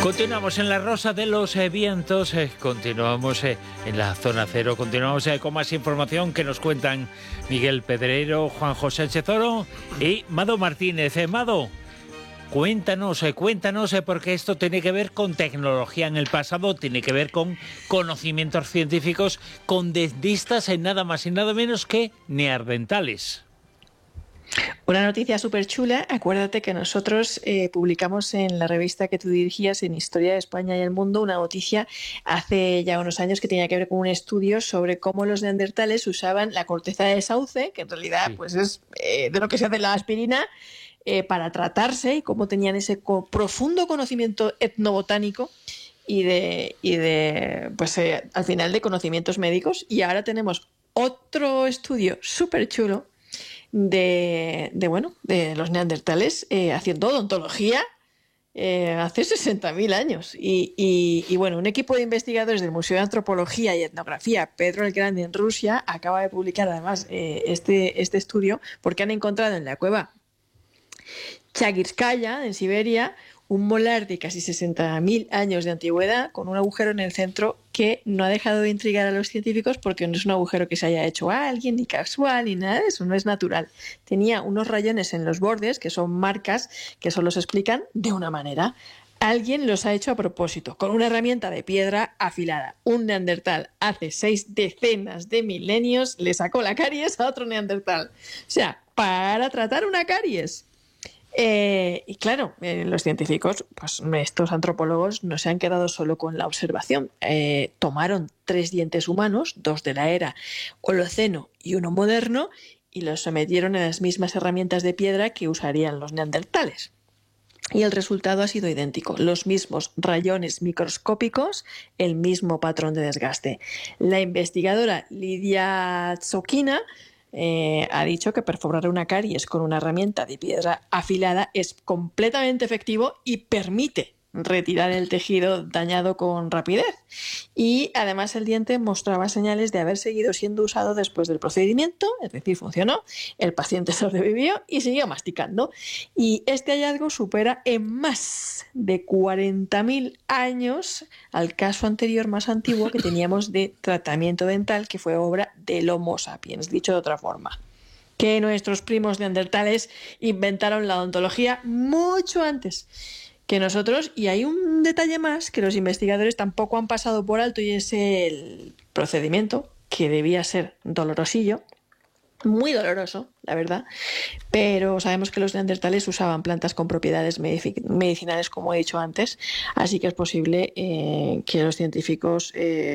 Continuamos en la Rosa de los Vientos, continuamos en la Zona Cero, continuamos con más información que nos cuentan Miguel Pedrero, Juan José Sánchez Oro y Mado Martínez. Mado, cuéntanos, porque esto tiene que ver con tecnología en el pasado, tiene que ver con conocimientos científicos, con dentistas en nada más y nada menos que neandertales. Una noticia súper chula. Acuérdate que nosotros publicamos en la revista que tú dirigías, en Historia de España y el Mundo, una noticia hace ya unos años que tenía que ver con un estudio sobre cómo los neandertales usaban la corteza de sauce, que en realidad pues es de lo que se hace la aspirina, para tratarse, y cómo tenían ese profundo conocimiento etnobotánico y de pues al final de conocimientos médicos. Y ahora tenemos otro estudio súper chulo de los neandertales haciendo odontología hace 60.000 años. Y bueno, un equipo de investigadores del Museo de Antropología y Etnografía Pedro el Grande en Rusia acaba de publicar además este estudio, porque han encontrado en la cueva Chagirskaya, en Siberia, un molar de casi 60.000 años de antigüedad con un agujero en el centro que no ha dejado de intrigar a los científicos, porque no es un agujero que se haya hecho a alguien, ni casual, ni nada de eso, no es natural. Tenía unos rayones en los bordes, que son marcas que solo se explican de una manera. Alguien los ha hecho a propósito, con una herramienta de piedra afilada. Un neandertal hace 6 decenas de milenios le sacó la caries a otro neandertal. O sea, para tratar una caries. Y claro, los científicos, pues estos antropólogos, no se han quedado solo con la observación. Tomaron 3 dientes humanos, 2 de la era Holoceno y uno moderno, y los sometieron a las mismas herramientas de piedra que usarían los neandertales. Y el resultado ha sido idéntico: los mismos rayones microscópicos, el mismo patrón de desgaste. La investigadora Lidia Tsokina ha dicho que perforar una caries con una herramienta de piedra afilada es completamente efectivo y permite retirar el tejido dañado con rapidez. Y además el diente mostraba señales de haber seguido siendo usado después del procedimiento, es decir, funcionó, el paciente sobrevivió y siguió masticando. Y este hallazgo supera en más de 40.000 años al caso anterior más antiguo que teníamos de tratamiento dental, que fue obra del Homo sapiens, dicho de otra forma, que nuestros primos neandertales inventaron la odontología mucho antes que nosotros. Y hay un detalle más que los investigadores tampoco han pasado por alto, y es el procedimiento, que debía ser dolorosillo, muy doloroso, la verdad, pero sabemos que los neandertales usaban plantas con propiedades medicinales, como he dicho antes, así que es posible que los científicos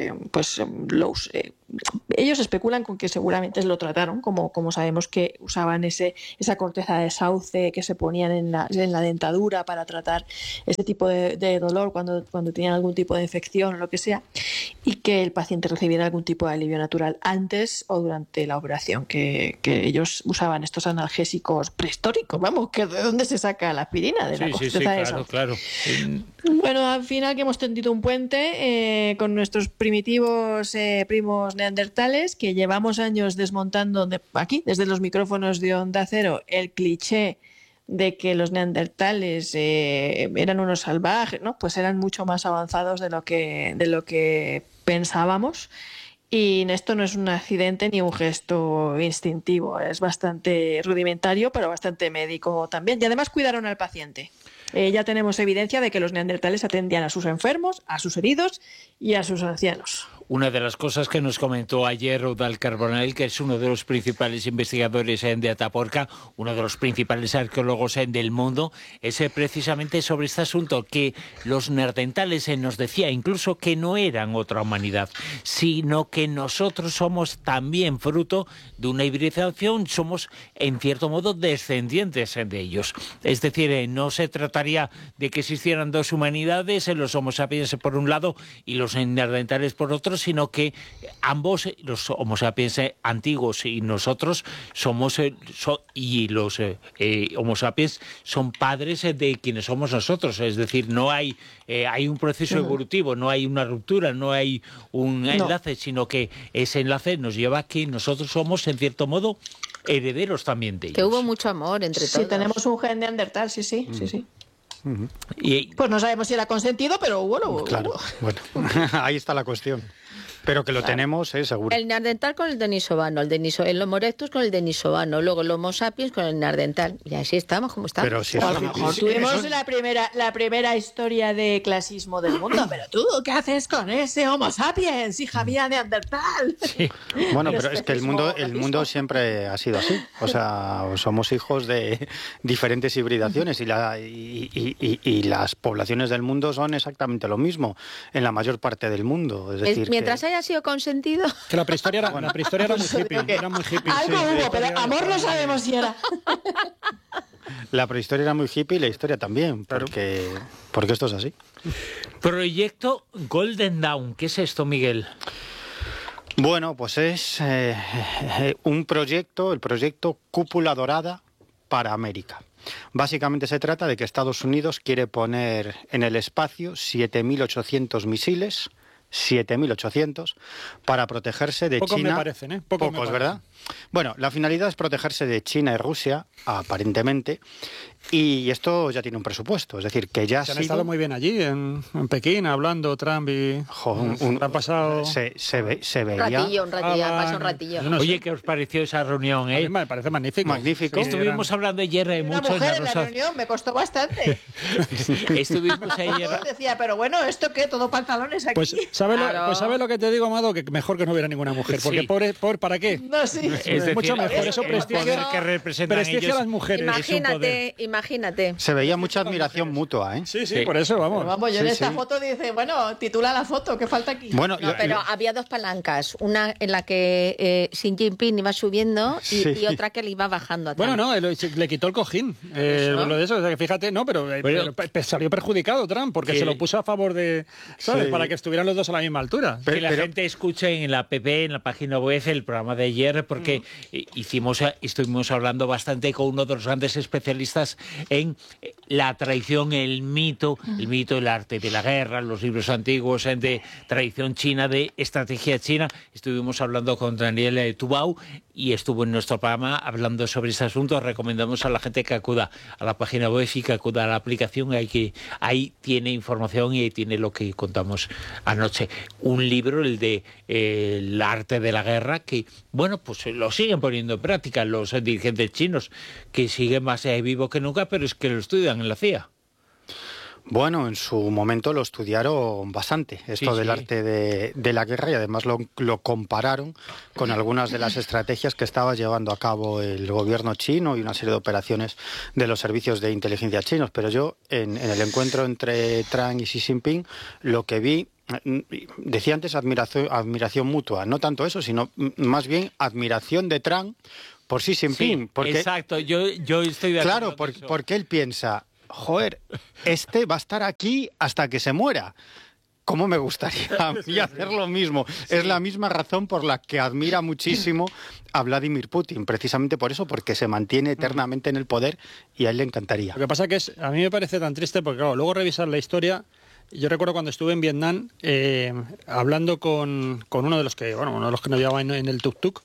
ellos especulan con que seguramente lo trataron, como sabemos que usaban esa corteza de sauce que se ponían en la dentadura para tratar este tipo de dolor cuando tenían algún tipo de infección o lo que sea, y que el paciente recibiera algún tipo de alivio natural antes o durante la operación, que ellos usaban estos analgésicos prehistóricos. Vamos, que ¿de dónde se saca la aspirina? De la corteza de sauce. Claro. Bueno, al final que hemos tendido un puente con nuestros primitivos primos neandertales, que llevamos años desmontando aquí, desde los micrófonos de Onda Cero, el cliché de que los neandertales eran unos salvajes, ¿no? Pues eran mucho más avanzados de lo que pensábamos. Y esto no es un accidente ni un gesto instintivo, es bastante rudimentario, pero bastante médico también. Y además cuidaron al paciente. Ya tenemos evidencia de que los neandertales atendían a sus enfermos, a sus heridos y a sus ancianos. Una de las cosas que nos comentó ayer Eudald Carbonell, que es uno de los principales investigadores de Atapuerca, uno de los principales arqueólogos del mundo, es precisamente sobre este asunto, que los neandertales nos decía incluso que no eran otra humanidad, sino que nosotros somos también fruto de una hibridación, somos en cierto modo descendientes de ellos. Es decir, no se trataría de que existieran dos humanidades, los Homo sapiens por un lado y los neandertales por otro, sino que ambos, los Homo sapiens antiguos y nosotros, somos y los Homo sapiens son padres de quienes somos nosotros. Es decir, no hay un proceso evolutivo, no hay una ruptura, no hay un enlace, sino que ese enlace nos lleva a que nosotros somos, en cierto modo, herederos también de ellos. Que hubo mucho amor entre todos. Sí, tenemos un gen neandertal, sí. Pues no sabemos si era consentido, pero bueno. Claro, bueno, ahí está la cuestión. Pero que lo tenemos, seguro. El neandertal con el denisovano, el Homo erectus con el denisovano, luego el Homo sapiens con el neandertal. Y así estamos como estamos. Pero si a lo mejor tuvimos la primera historia de clasismo del mundo, pero tú, ¿qué haces con ese Homo sapiens, hija mía, neandertal? Sí. Bueno, pero es que el mundo siempre ha sido así. O sea, somos hijos de diferentes hibridaciones y las poblaciones del mundo son exactamente lo mismo en la mayor parte del mundo. Es decir, mientras haya sido consentido. Que la prehistoria era muy hippie. Era muy hippie. Algo hubo, pero amor no sabemos si era. La prehistoria era muy hippie y la historia también, porque esto es así. Proyecto Golden Dawn. ¿Qué es esto, Miguel? Bueno, pues es el proyecto Cúpula Dorada para América. Básicamente se trata de que Estados Unidos quiere poner en el espacio 7.800 misiles, 7.800, para protegerse de Pocos China. Me parecen, ¿eh? Pocos, ¿verdad? Bueno, la finalidad es protegerse de China y Rusia, aparentemente, y esto ya tiene un presupuesto, es decir, que ya han estado muy bien allí, en Pekín, hablando Trump y... han pasado... Se veía... Un ratillo, pasa un ratillo. No sé. Oye, ¿qué os pareció esa reunión, A mí me parece magnífico. Magnífico. Sí, estuvimos hablando ayer mucho Una mujer en en la reunión, me costó bastante. Estuvimos ayer... Decía, pero bueno, ¿esto qué? ¿Todo pantalones aquí? Pues ¿sabes lo que te digo, Amado? Que mejor que no hubiera ninguna mujer, porque Sí. ¿para qué? No, sí. Es decir, mucho mejor, eso prestigia que representan a las mujeres. Imagínate. Se veía mucha admiración mutua, ¿eh? Sí, por eso, vamos. Pero vamos, yo en esta foto dice, bueno, titula la foto, ¿qué falta aquí? Bueno, No, pero había dos palancas, una en la que Xi Jinping iba subiendo y otra que le iba bajando atrás. Bueno, no, le quitó el cojín. Lo de eso, o sea, que fíjate, no, pero salió perjudicado Trump, porque se lo puso a favor de, ¿sabes? Sí. Para que estuvieran los dos a la misma altura. Que la gente escuche en la PP, en la página web, el programa de ayer, porque estuvimos hablando bastante con uno de los grandes especialistas en la tradición, el mito, el arte de la guerra, los libros antiguos de tradición china, de estrategia china. Estuvimos hablando con Daniel Tubau y estuvo en nuestro programa hablando sobre este asunto. Recomendamos a la gente que acuda a la página web y que acuda a la aplicación. Ahí tiene información y ahí tiene lo que contamos anoche. Un libro, el de el arte de la guerra, que, bueno, pues lo siguen poniendo en práctica los dirigentes chinos, que siguen más vivo que nunca, pero es que lo estudian en la CIA. Bueno, en su momento lo estudiaron bastante, esto del arte de la guerra, y además lo compararon con algunas de las estrategias que estaba llevando a cabo el gobierno chino y una serie de operaciones de los servicios de inteligencia chinos. Pero yo, en el encuentro entre Trump y Xi Jinping, lo que vi, decía antes admiración mutua, no tanto eso, sino más bien admiración de Trump por Xi Jinping. Sí, porque, exacto, yo estoy de acuerdo. Claro, porque él piensa, joder, este va a estar aquí hasta que se muera. ¿Cómo me gustaría a mí hacer lo mismo? Sí. Es la misma razón por la que admira muchísimo a Vladimir Putin, precisamente por eso, porque se mantiene eternamente en el poder y a él le encantaría. Lo que pasa que a mí me parece tan triste porque, claro, luego revisar la historia. Yo recuerdo cuando estuve en Vietnam, hablando con uno de los que nos llevaban en el tuk-tuk.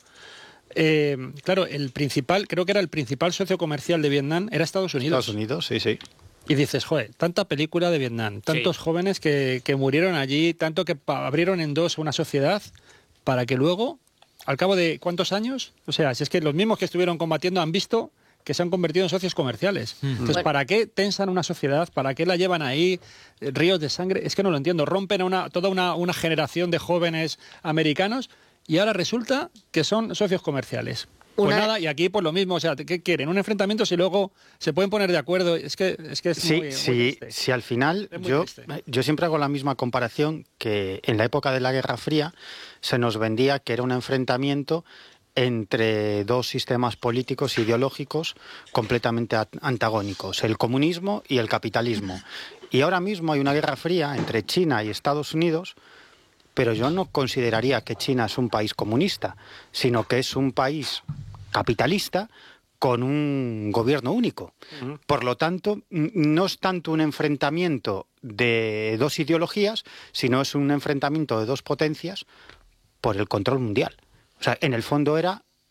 Claro, creo que era el principal socio comercial de Vietnam, era Estados Unidos. Estados Unidos, sí. Y dices, joder, tanta película de Vietnam, tantos jóvenes que murieron allí, tanto que abrieron en dos una sociedad, para que luego, al cabo de ¿cuántos años? O sea, si es que los mismos que estuvieron combatiendo han visto que se han convertido en socios comerciales. Entonces, ¿para qué tensan una sociedad? ¿Para qué la llevan ahí? Ríos de sangre. Es que no lo entiendo. Rompen a toda una generación de jóvenes americanos y ahora resulta que son socios comerciales. Pues nada, y aquí pues lo mismo. O sea, ¿qué quieren? ¿Un enfrentamiento si luego se pueden poner de acuerdo? Es que es muy triste. Sí, al final yo siempre hago la misma comparación, que en la época de la Guerra Fría se nos vendía que era un enfrentamiento entre dos sistemas políticos ideológicos completamente antagónicos, el comunismo y el capitalismo. Y ahora mismo hay una guerra fría entre China y Estados Unidos, pero yo no consideraría que China es un país comunista, sino que es un país capitalista con un gobierno único. Por lo tanto, no es tanto un enfrentamiento de dos ideologías, sino es un enfrentamiento de dos potencias por el control mundial. O sea, en el fondo era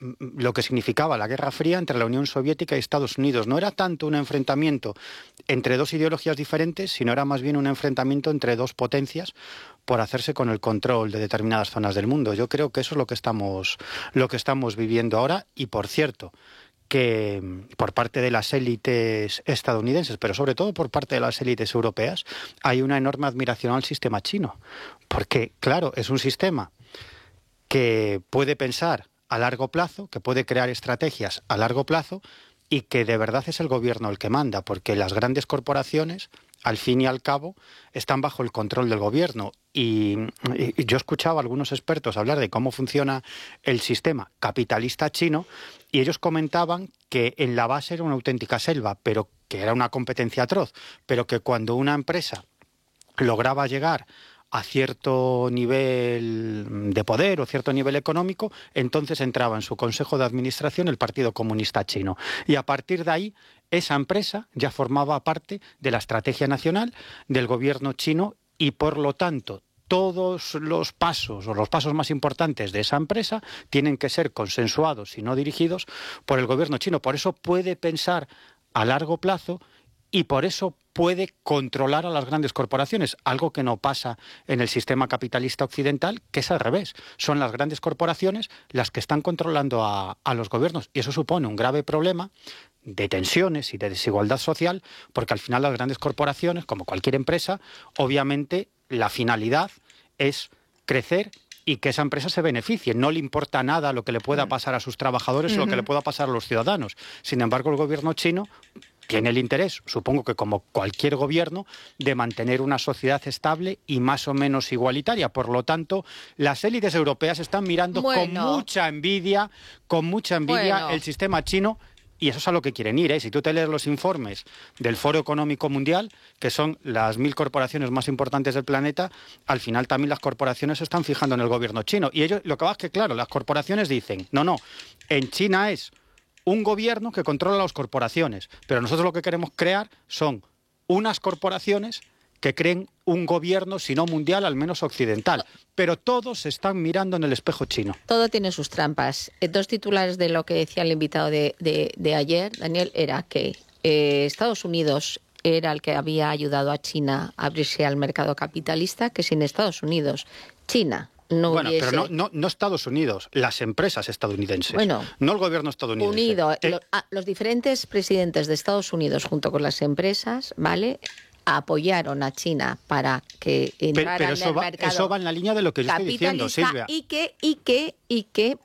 lo que significaba la Guerra Fría entre la Unión Soviética y Estados Unidos. No era tanto un enfrentamiento entre dos ideologías diferentes, sino era más bien un enfrentamiento entre dos potencias por hacerse con el control de determinadas zonas del mundo. Yo creo que eso es lo que estamos viviendo ahora. Y, por cierto, que por parte de las élites estadounidenses, pero sobre todo por parte de las élites europeas, hay una enorme admiración al sistema chino. Porque, claro, es un sistema que puede pensar a largo plazo, que puede crear estrategias a largo plazo y que de verdad es el gobierno el que manda, porque las grandes corporaciones, al fin y al cabo, están bajo el control del gobierno. Y yo escuchaba a algunos expertos hablar de cómo funciona el sistema capitalista chino y ellos comentaban que en la base era una auténtica selva, pero que era una competencia atroz, pero que cuando una empresa lograba llegar a cierto nivel de poder o cierto nivel económico, entonces entraba en su consejo de administración el Partido Comunista Chino. Y a partir de ahí, esa empresa ya formaba parte de la estrategia nacional del gobierno chino y, por lo tanto, todos los pasos o los pasos más importantes de esa empresa tienen que ser consensuados y no dirigidos por el gobierno chino. Por eso puede pensar a largo plazo y por eso puede controlar a las grandes corporaciones, algo que no pasa en el sistema capitalista occidental, que es al revés. Son las grandes corporaciones las que están controlando a los gobiernos y eso supone un grave problema de tensiones y de desigualdad social, porque al final las grandes corporaciones, como cualquier empresa, obviamente la finalidad es crecer y que esa empresa se beneficie. No le importa nada lo que le pueda pasar a sus trabajadores o lo que le pueda pasar a los ciudadanos. Sin embargo, el gobierno chino tiene el interés, supongo que como cualquier gobierno, de mantener una sociedad estable y más o menos igualitaria. Por lo tanto, las élites europeas están mirando con mucha envidia el sistema chino. Y eso es a lo que quieren ir, ¿eh? Si tú te lees los informes del Foro Económico Mundial, que son las 1000 corporaciones más importantes del planeta, al final también las corporaciones se están fijando en el gobierno chino. Y ellos, lo que pasa es que, claro, las corporaciones dicen, no, en China es un gobierno que controla las corporaciones, pero nosotros lo que queremos crear son unas corporaciones que creen un gobierno, si no mundial, al menos occidental. Pero todos se están mirando en el espejo chino. Todo tiene sus trampas. Dos titulares de lo que decía el invitado de ayer, Daniel, era que Estados Unidos era el que había ayudado a China a abrirse al mercado capitalista, que sin Estados Unidos, China no hubiese... Pero no Estados Unidos, las empresas estadounidenses, no el gobierno estadounidense. Los diferentes presidentes de Estados Unidos junto con las empresas, ¿vale?, apoyaron a China para que entrara en el mercado. Eso va en la línea de lo que yo estoy diciendo, Silvia. Y que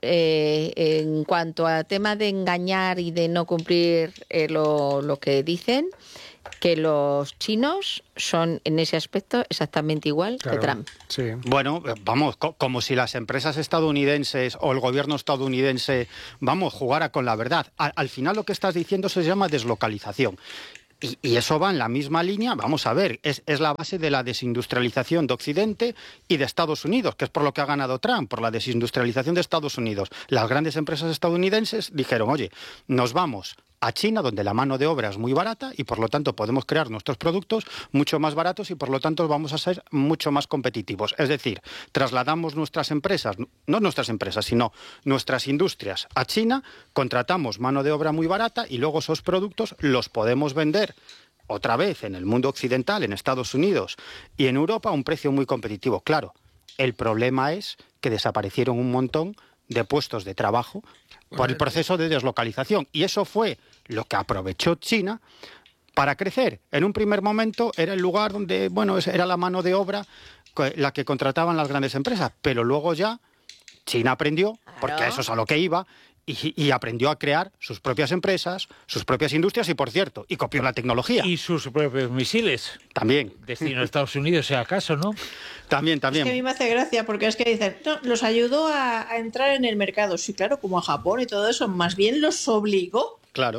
en cuanto al tema de engañar y de no cumplir lo que dicen, que los chinos son en ese aspecto exactamente igual que Trump. Sí. Bueno, vamos, como si las empresas estadounidenses o el gobierno estadounidense, jugara con la verdad. Al final lo que estás diciendo se llama deslocalización. Y eso va en la misma línea, vamos a ver, es la base de la desindustrialización de Occidente y de Estados Unidos, que es por lo que ha ganado Trump, por la desindustrialización de Estados Unidos. Las grandes empresas estadounidenses dijeron, oye, nos vamos a China, donde la mano de obra es muy barata y por lo tanto podemos crear nuestros productos mucho más baratos y por lo tanto vamos a ser mucho más competitivos. Es decir, trasladamos nuestras empresas, no nuestras empresas, sino nuestras industrias a China, contratamos mano de obra muy barata y luego esos productos los podemos vender otra vez en el mundo occidental, en Estados Unidos y en Europa a un precio muy competitivo. Claro, el problema es que desaparecieron un montón de puestos de trabajo por el proceso de deslocalización. Y eso fue lo que aprovechó China para crecer. En un primer momento era el lugar donde, era la mano de obra la que contrataban las grandes empresas. Pero luego ya China aprendió, porque eso es a lo que iba, y aprendió a crear sus propias empresas, sus propias industrias y, por cierto, y copió la tecnología. Y sus propios misiles. También. Destino a Estados Unidos, si acaso, ¿no? También. Es que a mí me hace gracia porque es que dicen, no, los ayudó a entrar en el mercado. Sí, claro, como a Japón y todo eso, más bien los obligó. Claro.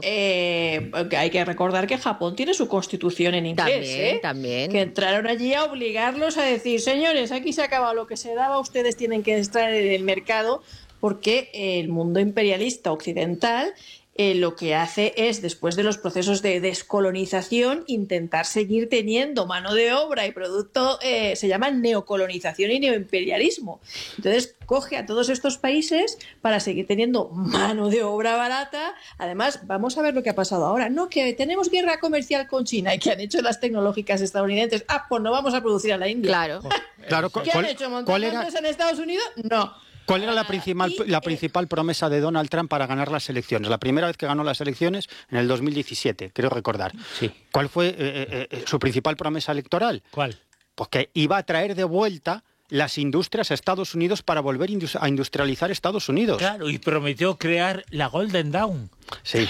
Hay que recordar que Japón tiene su constitución en inglés. También. Que entraron allí a obligarlos a decir, señores, aquí se acaba lo que se daba, ustedes tienen que entrar en el mercado, porque el mundo imperialista occidental lo que hace es, después de los procesos de descolonización, intentar seguir teniendo mano de obra y producto, se llama neocolonización y neoimperialismo. Entonces, coge a todos estos países para seguir teniendo mano de obra barata. Además, vamos a ver lo que ha pasado ahora. No, que tenemos guerra comercial con China y que han hecho las tecnológicas estadounidenses. Pues no vamos a producir a la India. Claro. ¿Qué han hecho? ¿Montar empresas en Estados Unidos? No. ¿Cuál era la principal promesa de Donald Trump para ganar las elecciones? La primera vez que ganó las elecciones, en el 2017, creo recordar. Sí. ¿Cuál fue su principal promesa electoral? ¿Cuál? Pues que iba a traer de vuelta las industrias a Estados Unidos para volver a industrializar Estados Unidos. Claro, y prometió crear la Golden Dawn. Sí.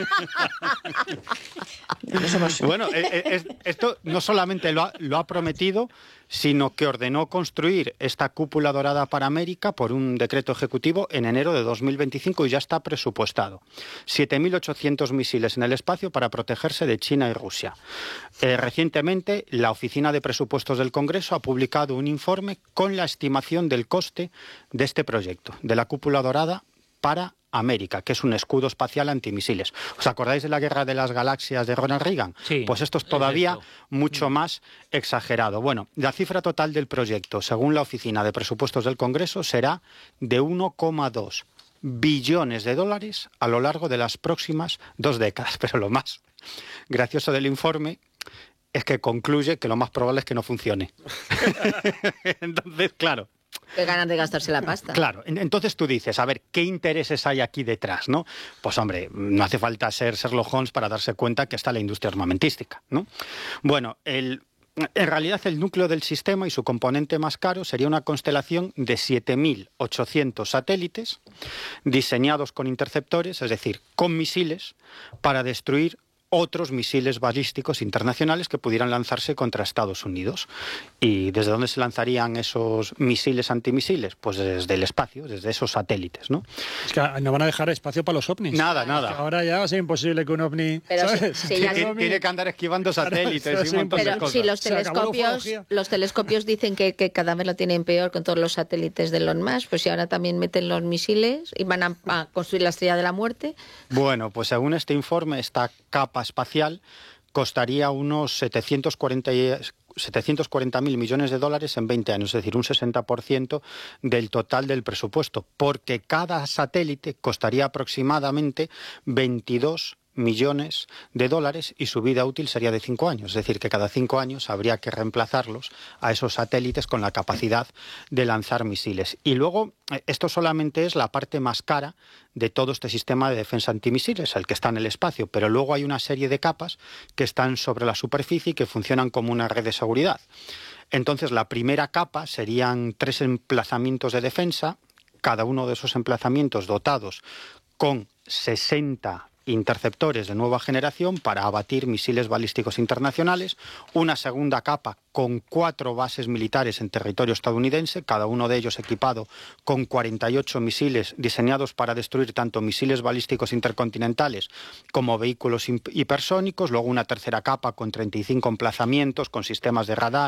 Bueno, esto no solamente lo ha prometido, sino que ordenó construir esta cúpula dorada para América por un decreto ejecutivo en enero de 2025 y ya está presupuestado. 7.800 misiles en el espacio para protegerse de China y Rusia. Recientemente, la Oficina de Presupuestos del Congreso ha publicado un informe con la estimación del coste de este proyecto, de la cúpula dorada para América, que es un escudo espacial antimisiles. ¿Os acordáis de la Guerra de las Galaxias de Ronald Reagan? Sí, pues esto es todavía mucho más exagerado. Bueno, la cifra total del proyecto, según la Oficina de Presupuestos del Congreso, será de 1,2 billones de dólares a lo largo de las próximas 2 décadas. Pero lo más gracioso del informe es que concluye que lo más probable es que no funcione. Entonces, claro. Qué ganas de gastarse la pasta. Claro, entonces tú dices, a ver, ¿qué intereses hay aquí detrás, no? Pues hombre, no hace falta ser Sherlock Holmes para darse cuenta que está la industria armamentística, ¿no? Bueno, en realidad el núcleo del sistema y su componente más caro sería una constelación de 7.800 satélites diseñados con interceptores, es decir, con misiles, para destruir otros misiles balísticos internacionales que pudieran lanzarse contra Estados Unidos. ¿Y desde dónde se lanzarían esos misiles antimisiles? Pues desde el espacio, desde esos satélites, ¿no? Es que no van a dejar espacio para los ovnis. Nada. Ahora ya va a ser imposible que un ovni... Pero ¿sabes? Tiene que andar esquivando satélites y un montón de Pero cosas. si los telescopios dicen que cada vez lo tienen peor con todos los satélites de Elon Musk, pues si ahora también meten los misiles y van a construir la estrella de la muerte. Bueno, pues según este informe, esta capa espacial costaría unos 740.000 millones de dólares en 20 años, es decir, un 60% del total del presupuesto, porque cada satélite costaría aproximadamente 22 millones de dólares y su vida útil sería de 5 años. Es decir, que cada 5 años habría que reemplazarlos a esos satélites con la capacidad de lanzar misiles. Y luego, esto solamente es la parte más cara de todo este sistema de defensa antimisiles, el que está en el espacio, pero luego hay una serie de capas que están sobre la superficie y que funcionan como una red de seguridad. Entonces, la primera capa serían 3 emplazamientos de defensa, cada uno de esos emplazamientos dotados con 60 interceptores de nueva generación para abatir misiles balísticos internacionales, una segunda capa con 4 bases militares en territorio estadounidense, cada uno de ellos equipado con 48 misiles diseñados para destruir tanto misiles balísticos intercontinentales como vehículos hipersónicos, luego una tercera capa con 35 emplazamientos con sistemas de radar,